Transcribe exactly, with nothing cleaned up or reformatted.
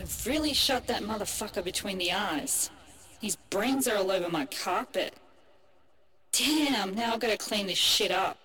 I've really shot that motherfucker between the eyes. His brains are all over my carpet. Damn, now I've got to clean this shit up.